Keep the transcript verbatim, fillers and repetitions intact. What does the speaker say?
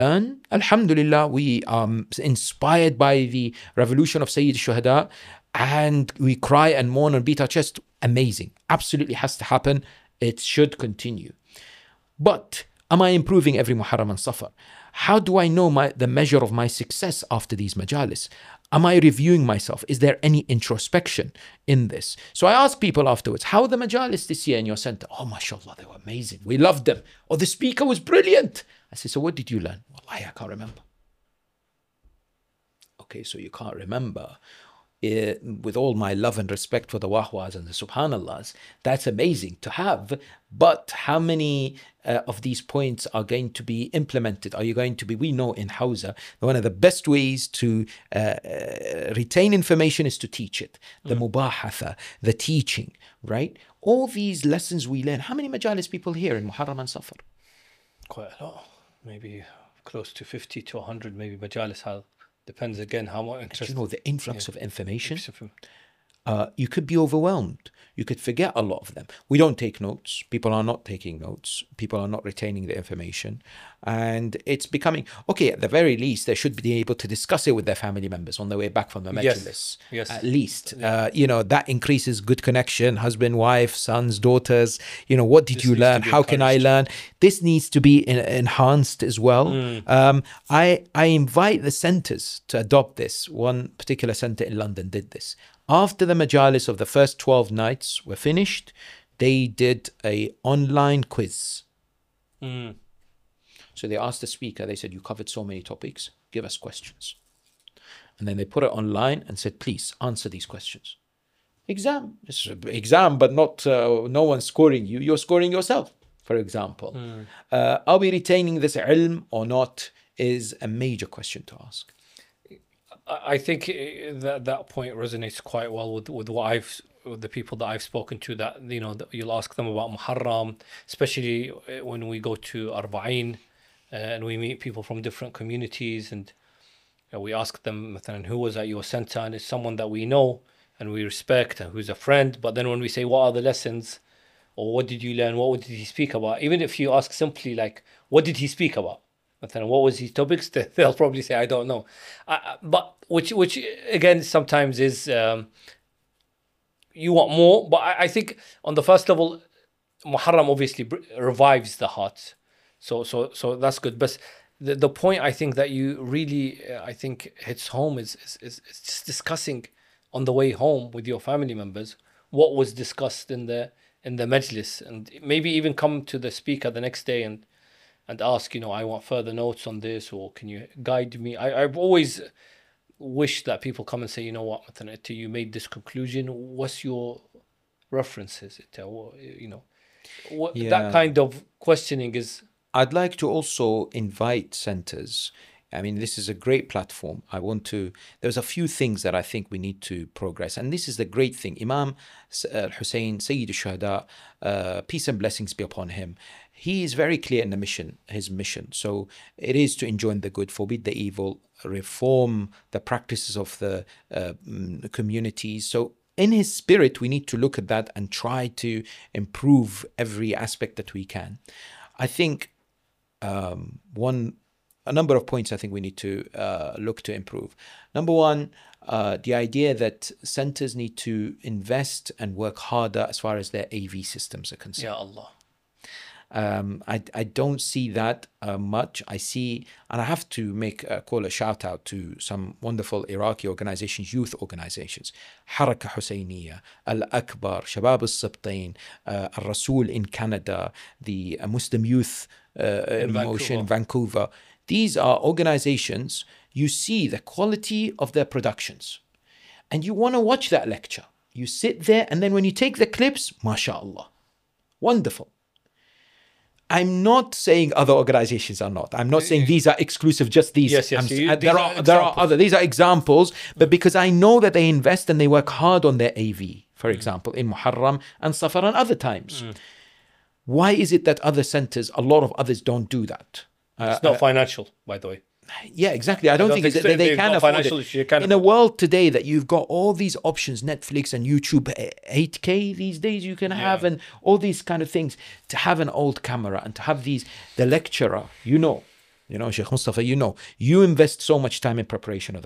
And Alhamdulillah, we are inspired by the revolution of Sayyid Shuhada, and we cry and mourn and beat our chest. Amazing. Absolutely has to happen. It should continue. But am I improving every Muharram and Safar? How do I know my, the measure of my success after these majalis? Am I reviewing myself? Is there any introspection in this? So I ask people afterwards, how are the majalis this year in your center? Oh, mashallah, they were amazing. We loved them. Oh, the speaker was brilliant. I say, so what did you learn? Wallahi, I can't remember. Okay, so you can't remember. Uh, with all my love and respect for the wahwas and the subhanallahs, that's amazing to have. But how many uh, of these points are going to be implemented? Are you going to be, we know in Hawza, one of the best ways to uh, uh, retain information is to teach it. The mm. mubahatha, the teaching, right? All these lessons we learn. How many majalis people here in Muharram and Safar? Quite a lot. Maybe close to fifty to one hundred, maybe majalis have. Depends again how much interest. You know, the influx yeah. of information, From... uh, you could be overwhelmed. You could forget a lot of them. We don't take notes. People are not taking notes. People are not retaining the information. And it's becoming, okay, at the very least, they should be able to discuss it with their family members on their way back from the majlis. Yes. yes. At least, yeah. uh, you know, that increases good connection, husband, wife, sons, daughters. You know, what did this you learn? How can I learn? This needs to be in, enhanced as well. Mm. Um, I, I invite the centers to adopt this. One particular center in London did this. After the majalis of the first twelve nights were finished, they did a online quiz. Mm. So they asked the speaker, they said, you covered so many topics, give us questions. And then they put it online and said, please answer these questions. Exam, it's an exam, but not, uh, no one's scoring you, you're scoring yourself, for example. Mm. Uh, are we retaining this ilm or not is a major question to ask. I think that that point resonates quite well with, with what I've, with the people that I've spoken to, that, you know, that you'll ask them about Muharram, especially when we go to Arba'een uh, and we meet people from different communities, and you know, we ask them, who was at your center, and it's someone that we know and we respect and who's a friend. But then when we say, what are the lessons, or what did you learn, what did he speak about? Even if you ask simply like, what did he speak about? What was his topics? They'll probably say, I don't know. Uh, but which, which again, sometimes is um, you want more. But I, I think on the first level, Muharram obviously revives the heart. So, so, so that's good. But the, the point I think that you really, uh, I think hits home is, is, is, is just discussing on the way home with your family members what was discussed in the in the majlis, and maybe even come to the speaker the next day and. and ask, you know, I want further notes on this, or can you guide me? I, I've always wished that people come and say, you know what, you made this conclusion. What's your references? You know, what, yeah. that kind of questioning is... I'd like to also invite centers. I mean, this is a great platform. I want to, there's a few things that I think we need to progress. And this is the great thing. Imam Hussein, Sayyid al-Shuhada, uh, peace and blessings be upon him. He is very clear in the mission, his mission. So it is to enjoin the good, forbid the evil, reform the practices of the uh, communities. So in his spirit, we need to look at that and try to improve every aspect that we can. I think um, one... a number of points I think we need to uh, look to improve. Number one, uh, the idea that centers need to invest and work harder as far as their A V systems are concerned. Ya Allah. Um, I, I don't see that uh, much. I see, and I have to make uh, call a shout out to some wonderful Iraqi organizations, youth organizations, Haraka Husseiniya, Al-Akbar, Shabab al-Sibtain, uh, Al-Rasul in Canada, the uh, Muslim Youth uh, in Motion, Vancouver. Vancouver. These are organizations, you see the quality of their productions and you want to watch that lecture. You sit there and then when you take the clips, mashallah, wonderful. I'm not saying other organizations are not. I'm not saying these are exclusive, just these. Yes, yes. You, there are, are there are other, these are examples, but because I know that they invest and they work hard on their A V, for mm. example, in Muharram and Safar and other times. Mm. Why is it that other centers, a lot of others don't do that? It's not uh, financial, by the way. Yeah, exactly. I don't, I don't think, think it's, they, they can afford it. Can in a world today that you've got all these options, Netflix and YouTube, eight K these days you can have, yeah. and all these kind of things, to have an old camera and to have these, the lecturer, you know, You know, Sheikh Mustafa, you know, you invest so much time in preparation of the